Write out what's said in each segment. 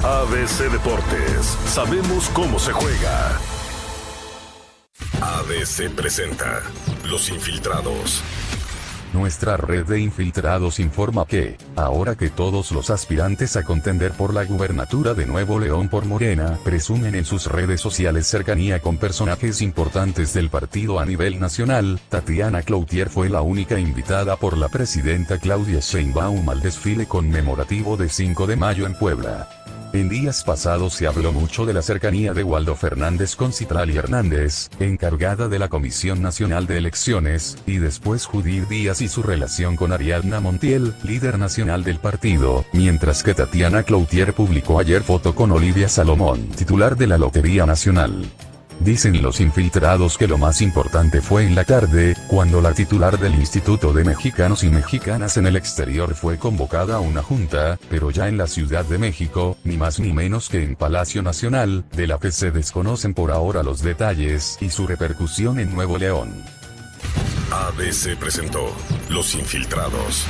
ABC Deportes, sabemos cómo se juega. ABC presenta Los Infiltrados. Nuestra red de infiltrados informa que, ahora que todos los aspirantes a contender por la gubernatura de Nuevo León por Morena presumen en sus redes sociales cercanía con personajes importantes del partido a nivel nacional, Tatiana Cloutier fue la única invitada por la presidenta Claudia Sheinbaum al desfile conmemorativo de 5 de mayo en Puebla. En días pasados se habló mucho de la cercanía de Waldo Fernández con Citlali Hernández, encargada de la Comisión Nacional de Elecciones, y después Judith Díaz y su relación con Ariadna Montiel, líder nacional del partido, mientras que Tatiana Cloutier publicó ayer foto con Olivia Salomón, titular de la Lotería Nacional. Dicen los infiltrados que lo más importante fue en la tarde, cuando la titular del Instituto de Mexicanos y Mexicanas en el Exterior fue convocada a una junta, pero ya en la Ciudad de México, ni más ni menos que en Palacio Nacional, de la que se desconocen por ahora los detalles y su repercusión en Nuevo León. ABC presentó Los Infiltrados.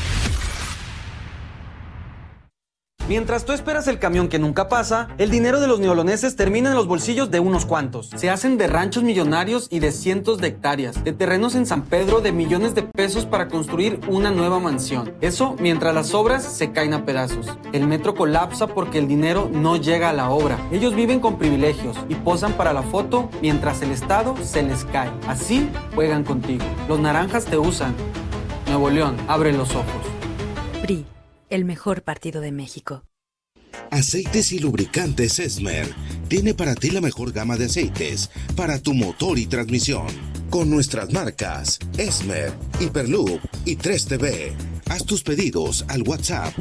Mientras tú esperas el camión que nunca pasa, el dinero de los neoloneses termina en los bolsillos de unos cuantos. Se hacen de ranchos millonarios y de cientos de hectáreas, de terrenos en San Pedro de millones de pesos para construir una nueva mansión. Eso mientras las obras se caen a pedazos. El metro colapsa porque el dinero no llega a la obra. Ellos viven con privilegios y posan para la foto mientras el Estado se les cae. Así juegan contigo. Los naranjas te usan. Nuevo León, abre los ojos. PRI. El mejor partido de México. Aceites y lubricantes Esmer tiene para ti la mejor gama de aceites para tu motor y transmisión. Con nuestras marcas Esmer, Hyperloop y 3TV. Haz tus pedidos al WhatsApp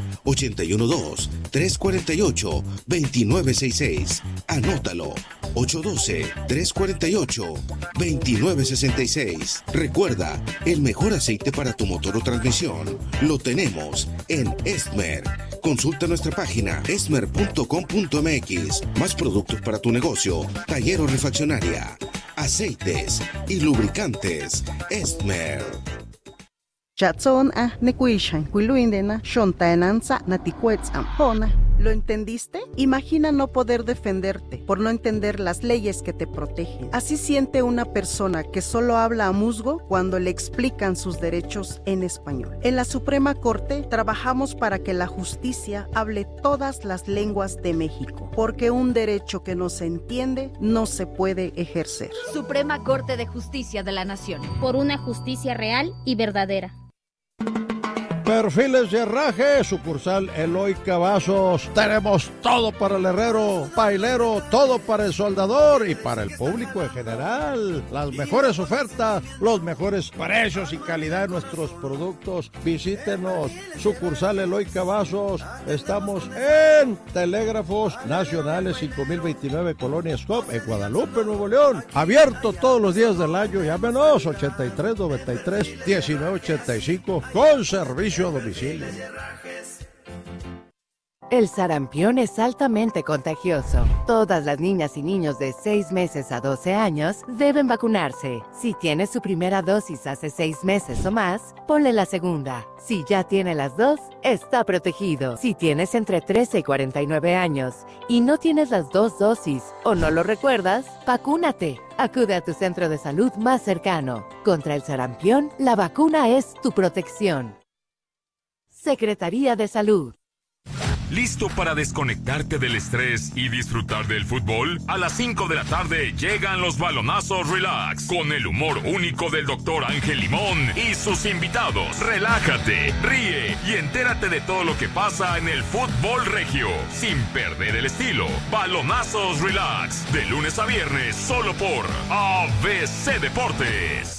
812-348-2966. Anótalo, 812-348-2966. Recuerda, el mejor aceite para tu motor o transmisión lo tenemos en Esmer. Consulta nuestra página esmer.com.mx. Más productos para tu negocio, taller o refaccionaria. Aceites y lubricantes Esmer. Chatson nekuishan kuiluindena shontaenanza natikuetzam hona. ¿Lo entendiste? Imagina no poder defenderte por no entender las leyes que te protegen. Así siente una persona que solo habla a musgo cuando le explican sus derechos en español. En la Suprema Corte trabajamos para que la justicia hable todas las lenguas de México, porque un derecho que no se entiende no se puede ejercer. Suprema Corte de Justicia de la Nación. Por una justicia real y verdadera. Perfiles de herraje, sucursal Eloy Cavazos. Tenemos todo para el herrero, pailero, todo para el soldador y para el público en general. Las mejores ofertas, los mejores precios y calidad de nuestros productos. Visítenos, sucursal Eloy Cavazos. Estamos en Telégrafos Nacionales 5029 Colonia Stop en Guadalupe, Nuevo León. Abierto todos los días del año. Llámenos 8393-1985 con servicio a domicilio. El sarampión es altamente contagioso. Todas las niñas y niños de 6 meses a 12 años deben vacunarse. Si tiene su primera dosis hace 6 meses o más, ponle la segunda. Si ya tiene las 2, está protegido. Si tienes entre 13 y 49 años y no tienes las 2 dosis o no lo recuerdas, vacúnate. Acude a tu centro de salud más cercano. Contra el sarampión, la vacuna es tu protección. Secretaría de Salud. ¿Listo para desconectarte del estrés y disfrutar del fútbol? A las 5 de la tarde llegan los balonazos Relax, con el humor único del Dr. Ángel Limón y sus invitados. Relájate, ríe y entérate de todo lo que pasa en el fútbol regio, sin perder el estilo. Balonazos Relax, de lunes a viernes, solo por ABC Deportes.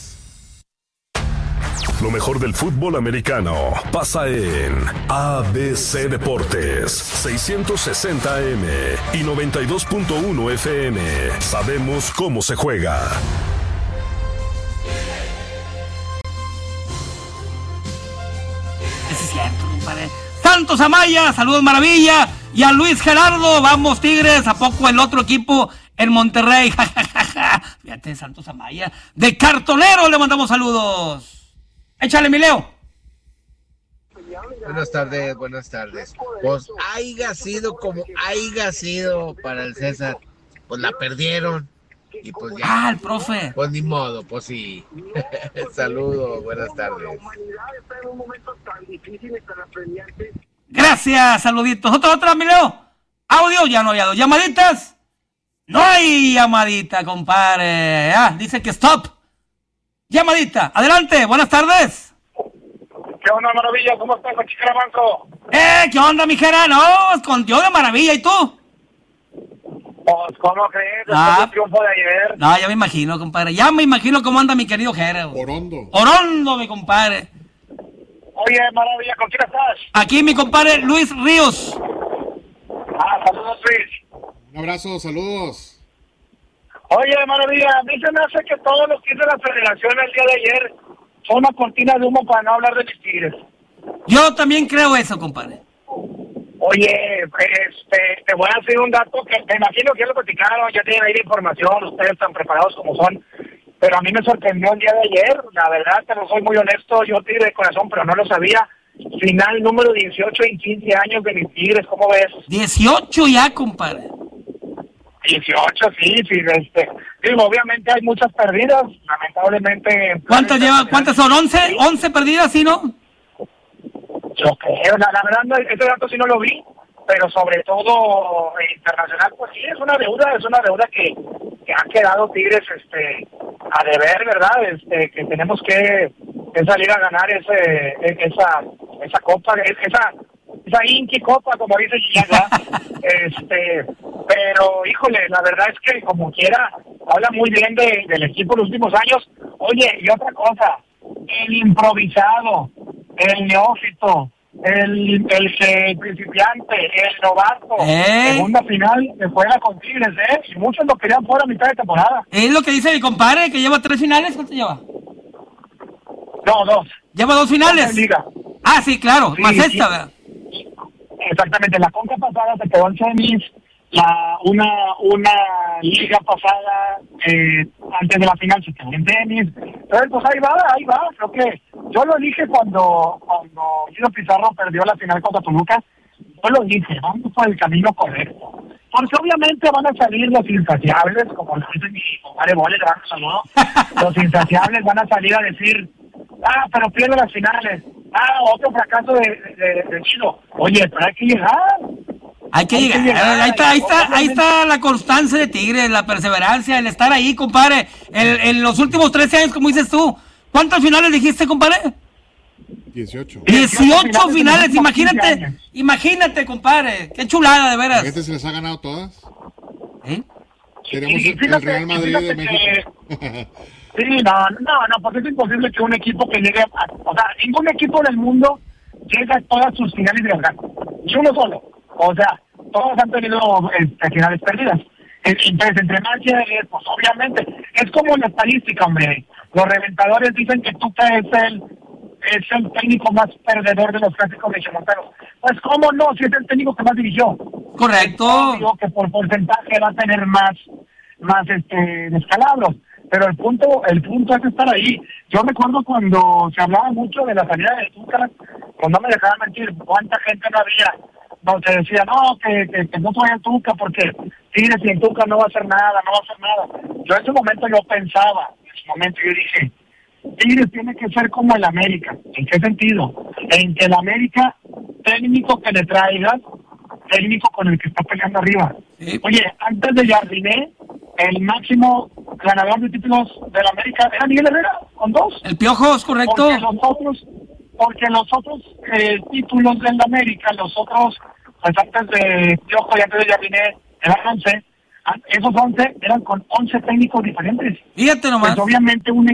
Lo mejor del fútbol americano pasa en ABC Deportes, 660 AM y 92.1 FM. Sabemos cómo se juega. Eso es cierto, compadre. Santos Amaya, saludos Maravilla. Y a Luis Gerardo, vamos Tigres, ¿a poco el otro equipo en Monterrey? Fíjate, Santos Amaya. De Cartonero le mandamos saludos. Échale, mi Leo. Buenas tardes. Pues haya sido como haya sido para el César, pues la perdieron. Y pues ya. El profe. Pues ni modo, pues sí. Saludos, buenas tardes. Gracias, saluditos. Otra, mi Leo. Audio, ya no hay audio. ¿Llamaditas? No hay llamadita, compadre. Dice que stop. Llamadita. Adelante, buenas tardes. ¿Qué onda, Maravilla? ¿Cómo estás, con Chicara Manco? ¿Qué onda, mijera? No, con yo de maravilla. ¿Y tú? Pues, ¿cómo crees? Después del triunfo de ayer. No, ya me imagino, compadre. Ya me imagino cómo anda mi querido Jera. Orondo, mi compadre. Oye, Maravilla, ¿con quién estás? Aquí mi compadre Luis Ríos. Saludos, Luis. Un abrazo, saludos. Oye, Maravilla, a mí se me hace que todo lo que hizo la federación el día de ayer fue una cortina de humo para no hablar de mis Tigres. Yo también creo eso, compadre. Oye, te voy a decir un dato que me imagino que ya lo platicaron, ya tienen ahí la información, ustedes están preparados como son, pero a mí me sorprendió el día de ayer, la verdad, te lo soy muy honesto, yo Tigre de corazón, pero no lo sabía. Final número 18 en 15 años de mis Tigres, ¿cómo ves? 18 ya, compadre. 18, sí, digo, obviamente hay muchas perdidas, lamentablemente. ¿Cuántas son? ¿11? ¿11 perdidas, sí, no? Yo creo, la verdad, no, este dato sí no lo vi, pero sobre todo internacional, pues sí, es una deuda que ha quedado Tigres a deber, ¿verdad? Que tenemos que salir a ganar esa copa, esa Inky Copa, como dice Gillaga. Pero, híjole, la verdad es que como quiera, habla muy bien del equipo en los últimos años. Oye, y otra cosa, el improvisado, el neófito, el principiante, el novato, segunda final que juega con Tigres, y muchos lo querían fuera a mitad de temporada. Es lo que dice mi compadre, que lleva 3 finales. ¿Cuánto lleva? No, 2. ¿Lleva 2 finales? Liga. Sí, claro, sí, más sí. esta, ¿verdad? Exactamente, la conca pasada se quedó en semis, una liga pasada antes de la final se quedó en semis. Entonces, pues ahí va, creo que yo lo dije cuando Guido Pizarro perdió la final contra Toluca, yo lo dije, vamos por el camino correcto. Porque obviamente van a salir los insaciables, como lo dice mi compadre Bolle, le van a saludar. Los insaciables van a salir a decir, pero pierde las finales. Otro fracaso de Guido. Oye, pero hay que llegar. Hay que llegar. Ahí está la constancia de Tigres, la perseverancia, el estar ahí, compadre. En los últimos 13 años, como dices tú. ¿Cuántos finales dijiste, compadre? 18. 18 finales, imagínate, compadre. Qué chulada, de veras. ¿A este se les ha ganado todas? Tenemos el Real Madrid de México. Sí, no, porque es imposible que un equipo que llegue o sea, ningún equipo del mundo llega a todas sus finales de verdad. Ni uno solo. O sea, todos han tenido finales perdidas. Entonces, entre más llegues, pues obviamente, es como la estadística, hombre. Los reventadores dicen que Tuca es el técnico más perdedor de los clásicos regiomontanos. Pues cómo no, si es el técnico que más dirigió. Correcto. Digo que por porcentaje va a tener más descalabros. Pero el punto es estar ahí. Yo recuerdo cuando se hablaba mucho de la salida de Tuca, cuando me dejaban mentir, cuánta gente no había, donde decía, que no vaya Tuca porque Tigres sin Tuca no va a hacer nada. Yo en ese momento yo dije, Tigres tiene que ser como el América. ¿En qué sentido? En que el América, técnico que le traigas, técnico con el que está peleando arriba. Sí. Oye, antes de Jardiné, el máximo ganador de títulos de la América era Miguel Herrera, con 2. El Piojo, es correcto. Porque los otros títulos de la América, pues antes de Piojo y antes de Jardiné, eran 11. Esos 11 eran con 11 técnicos diferentes. Fíjate nomás. Pues obviamente un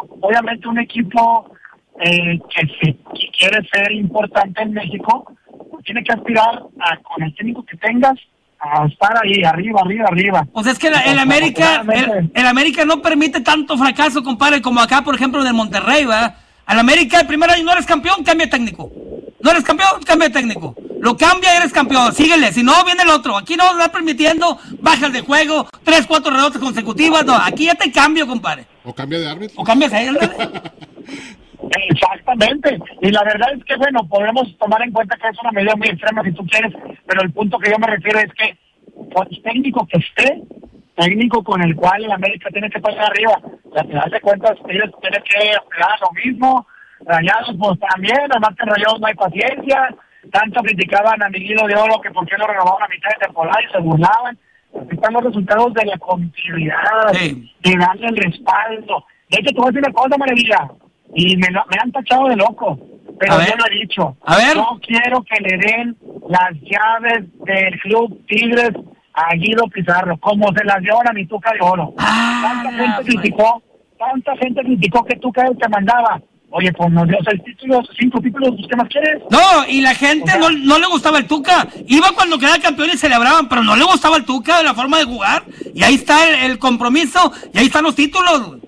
equipo que quiere ser importante en México, pues tiene que aspirar con el técnico que tengas a estar ahí, arriba. Pues es que el América no permite tanto fracaso, compadre, como acá, por ejemplo, en el Monterrey, ¿verdad? Al América, el primer año no eres campeón, cambia técnico. No eres campeón, cambia técnico. Lo cambia, eres campeón, síguele. Si no, viene el otro. Aquí no está permitiendo bajas de juego, 3, 4 rebotes consecutivas. No, aquí ya te cambio, compadre. O cambia de árbitro. O cambias ahí, Exactamente, y la verdad es que, bueno, podemos tomar en cuenta que es una medida muy extrema si tú quieres, pero el punto que yo me refiero es que el técnico que esté, técnico con el cual el América tiene que pasar arriba, al final de cuentas ellos tienen que apelar a lo mismo. Rayados pues también, además que en Rayados no hay paciencia, tanto criticaban a Miguel de Oro que por qué lo renovaban a mitad de temporada y se burlaban. Aquí están los resultados de la continuidad, de darle el respaldo. De hecho, te voy a decir una cosa, Maravilla, y me han tachado de loco, pero yo lo he dicho. Yo quiero que le den las llaves del Club Tigres a Guido Pizarro, como se las dio a mi Tuca de Oro. Tanta gente criticó que Tuca te mandaba. Oye, pues nos dio 6 títulos, 5 títulos, ¿qué más quieres? No, y la gente no le gustaba el Tuca. Iba cuando quedaba campeón y celebraban, pero no le gustaba el Tuca de la forma de jugar. Y ahí está el compromiso, y ahí están los títulos.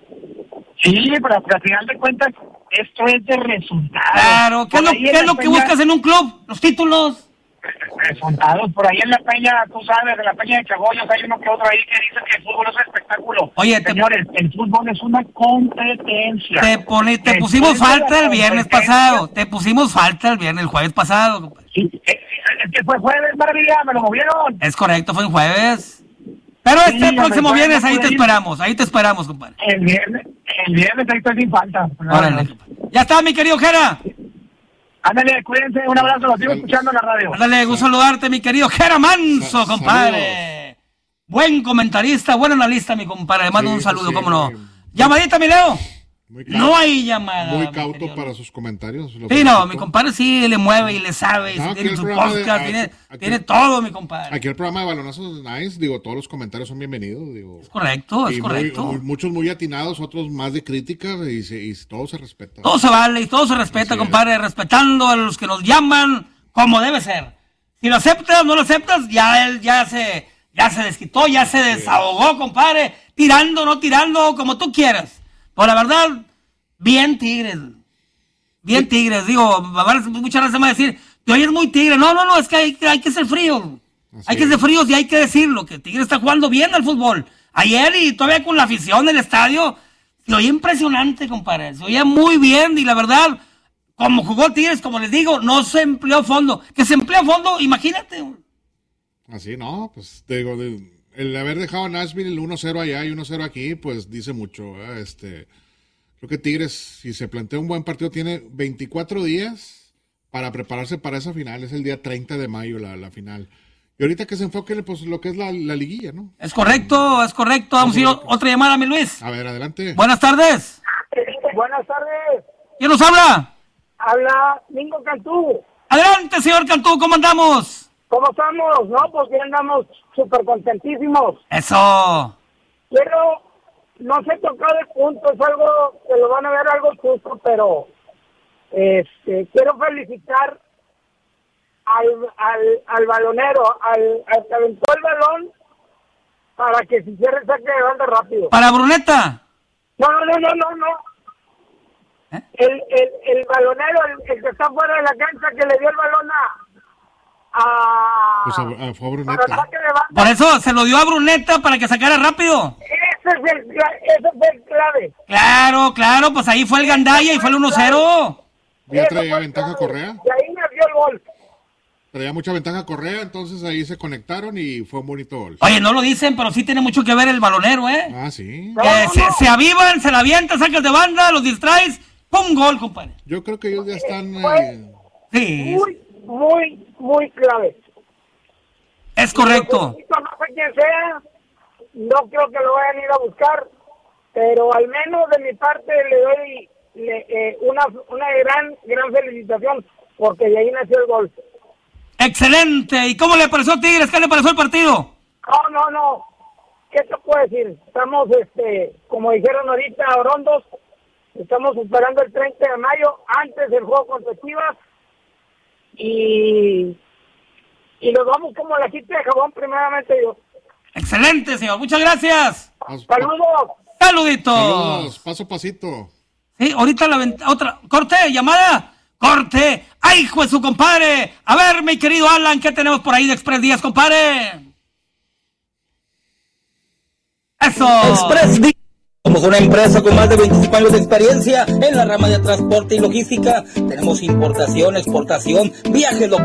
Sí, pero al final de cuentas, esto es de resultados. Claro, ¿qué es lo que buscas en un club? Los títulos. Resultados, por ahí en la Peña, tú sabes, en la Peña de Chagoyos hay uno que otro ahí que dice que el fútbol es un espectáculo. Oye, señores, el fútbol es una competencia. Te pusimos falta el viernes pasado. Te pusimos falta el jueves pasado. Sí, que fue jueves, Maravilla, me lo movieron. Es correcto, fue en jueves. Pero este próximo viernes ahí te esperamos, compadre. El viernes ahí estoy sin falta. Órale. Ya está, mi querido Jera. Ándale, cuídense, un abrazo, lo sigo escuchando en la radio. Ándale, gusto saludarte, mi querido Jera Manso, compadre. Buen comentarista, buen analista, mi compadre. Le mando un saludo, cómo no. Llamadita, mi Leo. No hay llamada. Muy cauto para sus comentarios. Sí, no, mi compadre sí le mueve y le sabe. Y tiene su podcast, tiene todo, mi compadre. Aquí el programa de Balonazos Nice, todos los comentarios son bienvenidos. Es correcto, es y correcto. Muchos muy atinados, otros más de crítica y todo se respeta. Todo se vale y todo se respeta, compadre, respetando a los que nos llaman como debe ser. Si lo aceptas o no lo aceptas, ya él ya se desquitó, ya se desahogó, compadre, tirando, no tirando, como tú quieras. Pero la verdad, bien Tigres, digo, muchas veces me van a decir, tú eres muy Tigre. No, es que hay que ser fríos. Hay que ser fríos y hay que decirlo, que Tigres está jugando bien al fútbol. Ayer y todavía con la afición del estadio, se oía impresionante, compadre, se oía muy bien y la verdad, como jugó Tigres, como les digo, no se empleó fondo. Que se emplea fondo, imagínate. Así, no, pues te digo, el haber dejado a Nashville el 1-0 allá y 1-0 aquí, pues dice mucho. Creo que Tigres, si se plantea un buen partido, tiene 24 días para prepararse para esa final. Es el día 30 de mayo la final. Y ahorita que se enfoque pues lo que es la liguilla, ¿no? Es correcto. Vamos a ir otra llamada, mi Luis. A ver, adelante. Buenas tardes. Buenas tardes. ¿Quién nos habla? Habla Mingo Cantú. Adelante, señor Cantú, ¿cómo andamos? ¿Cómo estamos? No, pues bien, andamos súper contentísimos. Eso. No sé tocar de punto, es algo que lo van a ver algo justo, pero quiero felicitar al balonero, al que aventó el balón para que se hiciera el saque de banda rápido. ¿Para Bruneta? No. El balonero, el que está fuera de la cancha, que le dio el balón fue a Bruneta. Por eso se lo dio a Bruneta para que sacara rápido. Ese fue el clave. Claro, pues ahí fue el gandalla y fue el 1-0. ¿Ya traía ventaja Correa? Y ahí nació el gol. Traía mucha ventaja Correa, entonces ahí se conectaron y fue un bonito gol. Oye, no lo dicen, pero sí tiene mucho que ver el balonero, ¿eh? Ah, sí. Se avivan, se la avientan, sacas de banda, los distraes, ¡pum! Gol, compadre. Yo creo que ellos ya están... Sí. Muy clave. Es correcto. No sé quién sea, no creo que lo vayan a ir a buscar, pero al menos de mi parte le doy una gran felicitación, porque de ahí nació el gol. Excelente. ¿Y cómo le pareció a Tigres? ¿Qué le pareció el partido? No. ¿Qué te puedo decir? Estamos, como dijeron ahorita, Orondos, estamos esperando el 30 de mayo, antes del juego contra Chivas, y nos vamos como la quita de jabón, primeramente yo. Excelente, señor. Muchas gracias. Saludos. Saluditos. Saludos. Paso a pasito. Sí, ahorita otra. Corte, llamada. Corte. ¡Ay, hijo de su compadre! A ver, mi querido Alan, ¿qué tenemos por ahí de Express Díaz, compadre? Eso. Express Díaz. Somos una empresa con más de 25 años de experiencia en la rama de transporte y logística. Tenemos importación, exportación, viajes locales.